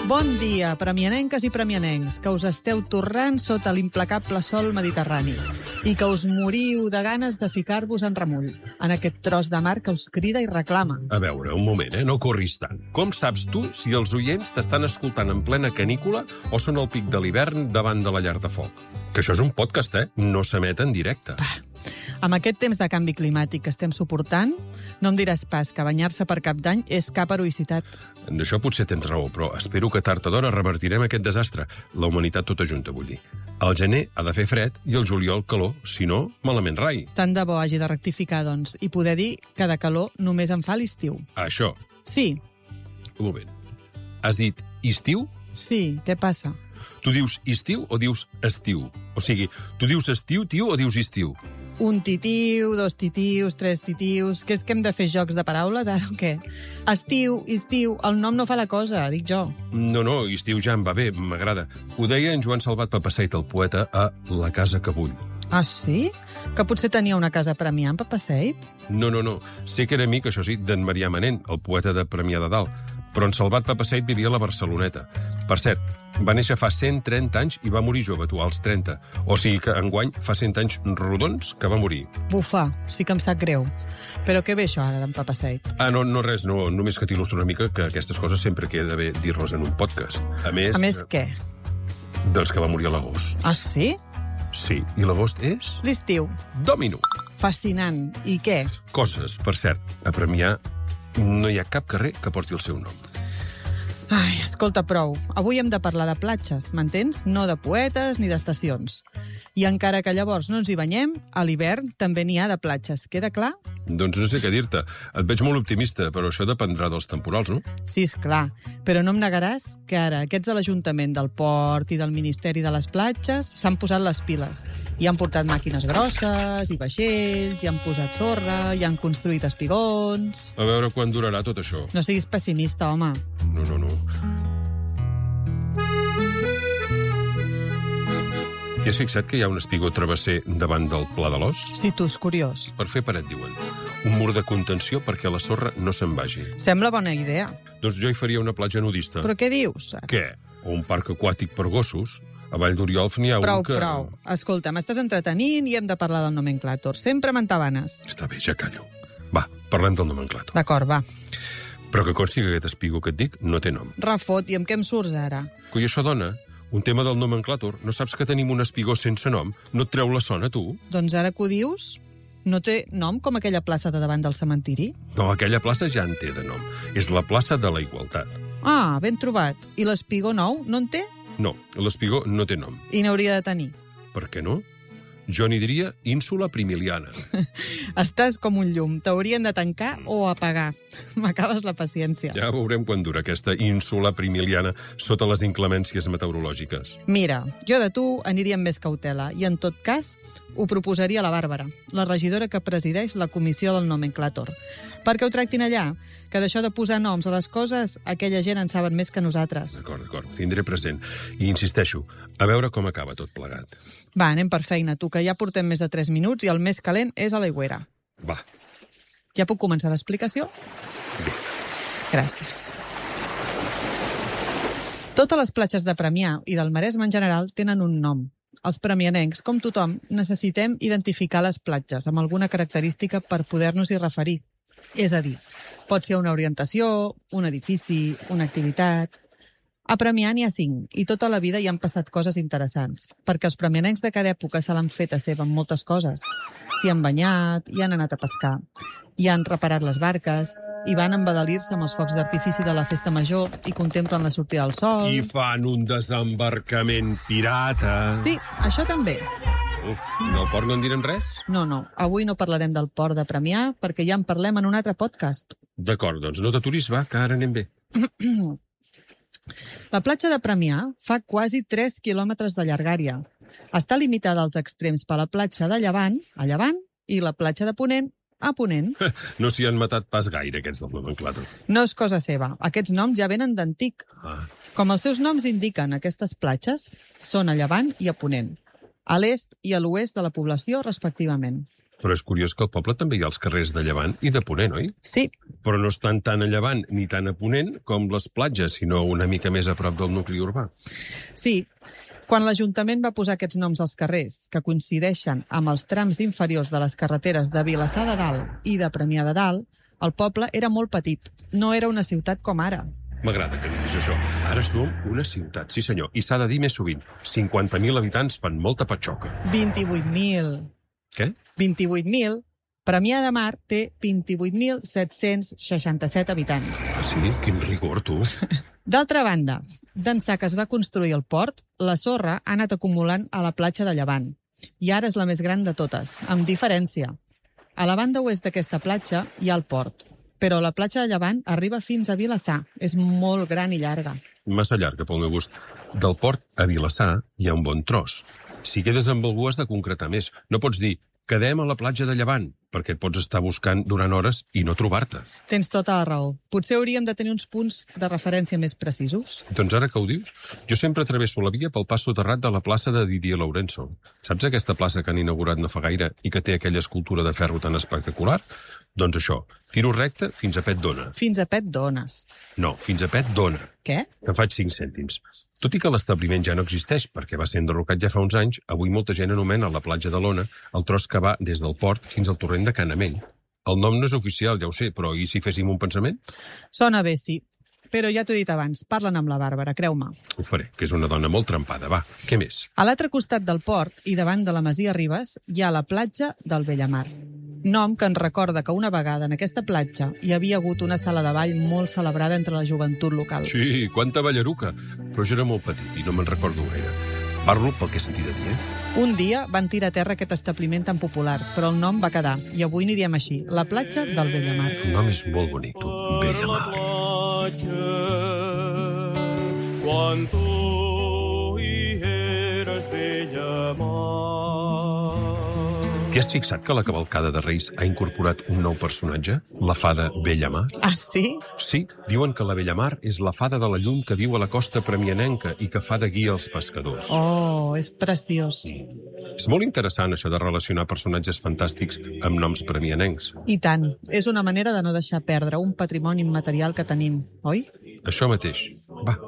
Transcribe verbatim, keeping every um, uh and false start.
Bon dia, premianenques i premianencs, que us esteu torrant sota l'implacable sol mediterrani i que us moriu de ganes de ficar-vos en remull, en aquest tros de mar que us crida i reclama. A veure, un moment, eh? No corris tant. Com saps tu si els oients t'estan escoltant en plena canícula o són al pic de l'hivern davant de la llar de foc? Que això és un podcast, eh? No s'emet en directe. Bah. Amb aquest temps de canvi climàtic que estem suportant, no em diràs pas que banyar-se per Cap d'Any és cap heroïcitat. D'això potser tens raó, però espero que tard o d'hora revertirem aquest desastre. La humanitat tota junta, vull dir. Al gener ha de fer fred i al juliol calor, si no, malament rai. Tant de bo hagi de rectificar, doncs, i poder dir que de calor només en fa l'estiu. Això. Sí. Un moment. Has dit estiu? Sí, què passa? Tu dius estiu o dius estiu? O sigui, tu dius estiu, tio, o dius estiu? Un titiu, dos titius, tres titius... Què és que hem de fer jocs de paraules, ara o què? Estiu, estiu, el nom no fa la cosa, dic jo. No, no, estiu ja em va bé, m'agrada. Ho deia en Joan Salvat Papasseit, el poeta, a La casa que vull. Ah, sí? Que potser tenia una casa a Premià, en Papasseit? No, no, no. Sé que era amic, això sí, d'en Marià Manent, el poeta de Premià de Dalt. Però en Salvat Papasseit vivia a la Barceloneta. Per cert, va néixer fa cent trenta anys i va morir jove, tu, als trenta. O sigui que enguany fa cent anys rodons que va morir. Bufa, sí que em sap greu. Però què ve això ara d'en Papasseit? Ah, no, no res, no, només que t'il·lustro una mica que aquestes coses sempre queda bé dir-les en un podcast. A més... A més, què? Doncs que va morir a l'agost. Ah, sí? Sí, i l'agost és... L'estiu. Domino. Fascinant. I què? Coses, per cert, a Premià no hi ha cap carrer que porti el seu nom. Ai, escolta, prou. Avui hem de parlar de platges, m'entens? No de poetes ni d'estacions. I encara que llavors no ens hi banyem, a l'hivern també n'hi ha de platges. Queda clar? Doncs no sé què dir-te. Et veig molt optimista, però això dependrà dels temporals, no? Sí, és clar. Però no em negaràs que ara aquests de l'Ajuntament del Port i del Ministeri de les Platges s'han posat les piles. I han portat màquines grosses i vaixells, i han posat sorra, i han construït espigons... A veure quan durarà tot això. No siguis pessimista, home. No, no, no. T'hi has fixat que hi ha un espigó travesser davant del Pla de l'Os? Sí, tu, és curiós. Per fer paret, diuen. Un mur de contenció perquè la sorra no se'n vagi. Sembla bona idea. Doncs jo hi faria una platja nudista. Però què dius? Què? O un parc aquàtic per gossos. A Vall d'Oriolf n'hi ha prou, un que... Prou, prou. Escolta, m'estàs entretenint i hem de parlar del nomenclàtor. Sempre m'entabanes. Està bé, ja callo. Va, parlem del nomenclàtor. D'acord, va. Però que consti que aquest espigó que et dic no té nom. Refot, i amb què em surts ara? Coi, això, dona, un tema del nomenclàtor. No saps que tenim un espigó sense nom? No et treu la sona, tu? Doncs ara que ho dius, no té nom com aquella plaça de davant del cementiri? No, aquella plaça ja en té de nom. És la plaça de la Igualtat. Ah, ben trobat. I l'espigó nou no en té? No, l'espigó no té nom. I n'hauria de tenir? Per què no? Jo n'hi diria ínsula primiliana. Estàs com un llum. T'haurien de tancar o apagar. M'acabes la paciència. Ja veurem quan dura aquesta ínsula primiliana sota les inclemències meteorològiques. Mira, jo de tu aniria amb més cautela i, en tot cas, ho proposaria a la Bàrbara, la regidora que presideix la comissió del nomenclàtor. Perquè ho tractin allà, que d'això de posar noms a les coses, aquella gent en saben més que nosaltres. D'acord, d'acord, ho tindré present. I insisteixo, a veure com acaba tot plegat. Va, anem per feina, tu, que ja portem més de tres minuts i el més calent és a l'aigüera. Va. Ja puc començar l'explicació? Bé. Gràcies. Totes les platges de Premià i del Maresme en general tenen un nom. Els premianencs, com tothom, necessitem identificar les platges amb alguna característica per poder-nos-hi referir. És a dir, pot ser una orientació, un edifici, una activitat... A Premià n'hi ha cinc, i tota la vida hi han passat coses interessants, perquè els premianencs de cada època se l'han fet a seva amb moltes coses. S'hi han banyat, hi han anat a pescar, hi han reparat les barques, i van embadalir-se amb els focs d'artifici de la festa major i contemplen la sortida del sol... I fan un desembarcament pirata. Sí, això també. Uf, del port no en direm res? No, no, avui no parlarem del port de Premià perquè ja en parlem en un altre podcast. D'acord, doncs no t'aturis, va, que ara anem bé. La platja de Premià fa quasi tres quilòmetres de llargària. Està limitada als extrems per la platja de Llevant, a Llevant, i la platja de Ponent, a Ponent. No s'hi han matat pas gaire, aquests del nomenclàtor. No és cosa seva. Aquests noms ja venen d'antic. Ah. Com els seus noms indiquen, aquestes platges són a Llevant i a Ponent, a l'est i a l'oest de la població, respectivament. Però és curiós que al poble també hi ha els carrers de Llevant i de Ponent, oi? Sí, Però no estan tan a Llevant ni tan a Ponent com les platges, sinó una mica més a prop del nucli urbà. sí. Quan l'Ajuntament va posar aquests noms als carrers, que coincideixen amb els trams inferiors de les carreteres de Vilassar de Dalt i de Premià de Dalt, el poble era molt petit. No era una ciutat com ara. M'agrada que diguis això. Ara som una ciutat, sí senyor, i s'ha de dir més sovint. cinquanta mil habitants fan molta patxoca. vint-i-vuit mil. Què? vint-i-vuit mil. Premià de Mar té vint-i-vuit mil set-cents seixanta-set habitants. Ah, sí? Quin rigor, tu. D'altra banda, d'ençà que es va construir el port, la sorra ha anat acumulant a la platja de Llevant. I ara és la més gran de totes, amb diferència. A la banda oest d'aquesta platja hi ha el port, però la platja de Llevant arriba fins a Vilassar. És molt gran i llarga. Massa llarga pel meu gust. Del port a Vilassar hi ha un bon tros. Si quedes amb algú has de concretar més. No pots dir, quedem a la platja de Llevant, perquè et pots estar buscant durant hores i no trobar-te. Tens tota la raó. Potser hauríem de tenir uns punts de referència més precisos. Doncs ara que ho dius, jo sempre travesso la via pel pas soterrat de la plaça de Didier Lourenço. Saps aquesta plaça que han inaugurat no fa gaire i que té aquella escultura de ferro tan espectacular? Doncs això, tiro recte fins a Pet Dona. Fins a Pet Dones. No, fins a Pet Dona. Què? Te'n faig cinc cèntims. Tot i que l'establiment ja no existeix perquè va ser enderrocat ja fa uns anys, avui molta gent anomena la platja de l'Ona el tros que va des del port fins al torrent de Canamell. El nom no és oficial, ja ho sé, però i si féssim un pensament? Sona bé, sí. Però ja t'ho he dit abans, parlen amb la Bàrbara, creu-me. Ho faré, que és una dona molt trempada. Va, què més? A l'altre costat del port i davant de la Masia Ribes hi ha la platja del Bellamar. Nom que ens recorda que una vegada en aquesta platja hi havia hagut una sala de ball molt celebrada entre la joventut local. Sí, quanta ballaruca! Però jo era molt petit i no me'n recordo gaire. Parlo pel que he sentit a dir, eh? Un dia van tirar a terra aquest establiment tan popular, però el nom va quedar, i avui n'hi diem així, la platja del Bellamar. El nom és molt bonic, tu. Bellamar. Quan tu hi eres Bellamar. T'hi has fixat que la cavalcada de Reis ha incorporat un nou personatge? La fada Bellamar? Ah, sí? Sí, diuen que la Bellamar és la fada de la llum que viu a la costa premianenca i que fa de guia als pescadors. Oh, és preciós. És molt interessant això de relacionar personatges fantàstics amb noms premianencs. I tant. És una manera de no deixar perdre un patrimoni immaterial que tenim, oi? Això mateix. Va,